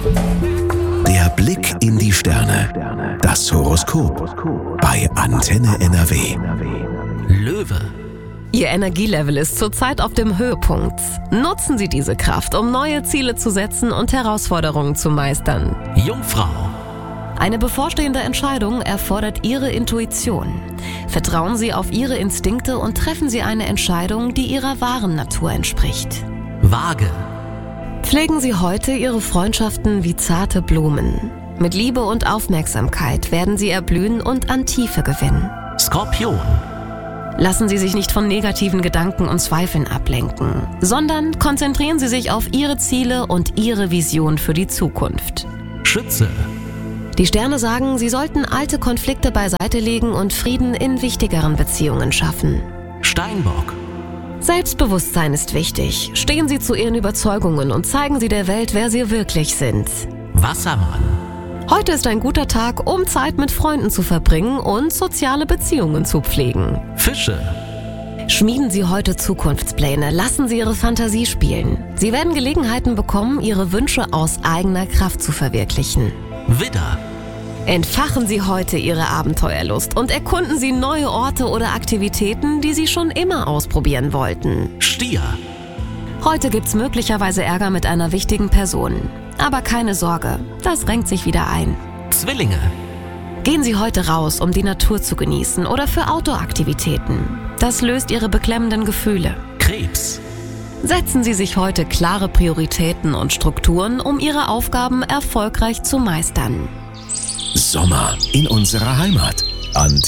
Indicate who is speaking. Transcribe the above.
Speaker 1: Der Blick in die Sterne. Das Horoskop bei Antenne NRW.
Speaker 2: Löwe.
Speaker 3: Ihr Energielevel ist zurzeit auf dem Höhepunkt. Nutzen Sie diese Kraft, um neue Ziele zu setzen und Herausforderungen zu meistern.
Speaker 2: Jungfrau.
Speaker 3: Eine bevorstehende Entscheidung erfordert Ihre Intuition. Vertrauen Sie auf Ihre Instinkte und treffen Sie eine Entscheidung, die Ihrer wahren Natur entspricht.
Speaker 2: Waage.
Speaker 3: Pflegen Sie heute Ihre Freundschaften wie zarte Blumen. Mit Liebe und Aufmerksamkeit werden Sie erblühen und an Tiefe gewinnen.
Speaker 2: Skorpion.
Speaker 3: Lassen Sie sich nicht von negativen Gedanken und Zweifeln ablenken, sondern konzentrieren Sie sich auf Ihre Ziele und Ihre Vision für die Zukunft.
Speaker 2: Schütze.
Speaker 3: Die Sterne sagen, Sie sollten alte Konflikte beiseite legen und Frieden in wichtigeren Beziehungen schaffen.
Speaker 2: Steinbock.
Speaker 3: Selbstbewusstsein ist wichtig. Stehen Sie zu Ihren Überzeugungen und zeigen Sie der Welt, wer Sie wirklich sind.
Speaker 2: Wassermann.
Speaker 3: Heute ist ein guter Tag, um Zeit mit Freunden zu verbringen und soziale Beziehungen zu pflegen.
Speaker 2: Fische.
Speaker 3: Schmieden Sie heute Zukunftspläne, lassen Sie Ihre Fantasie spielen. Sie werden Gelegenheiten bekommen, Ihre Wünsche aus eigener Kraft zu verwirklichen.
Speaker 2: Widder.
Speaker 3: Entfachen Sie heute Ihre Abenteuerlust und erkunden Sie neue Orte oder Aktivitäten, die Sie schon immer ausprobieren wollten.
Speaker 2: Stier.
Speaker 3: Heute gibt's möglicherweise Ärger mit einer wichtigen Person. Aber keine Sorge, das renkt sich wieder ein.
Speaker 2: Zwillinge.
Speaker 3: Gehen Sie heute raus, um die Natur zu genießen oder für Outdoor-Aktivitäten. Das löst Ihre beklemmenden Gefühle.
Speaker 2: Krebs.
Speaker 3: Setzen Sie sich heute klare Prioritäten und Strukturen, um Ihre Aufgaben erfolgreich zu meistern.
Speaker 1: Sommer in unserer Heimat.